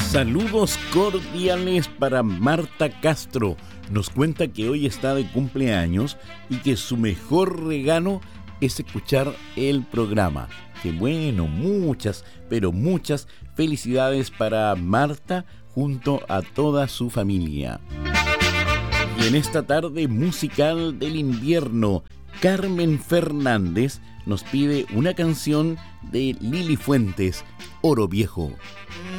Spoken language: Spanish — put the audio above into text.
Saludos cordiales para Marta Castro. Nos cuenta que hoy está de cumpleaños y que su mejor regalo es escuchar el programa. Qué bueno, muchas, pero muchas felicidades para Marta junto a toda su familia. Y en esta tarde musical del invierno, Carmen Fernández nos pide una canción de Lili Fuentes, Oro Viejo.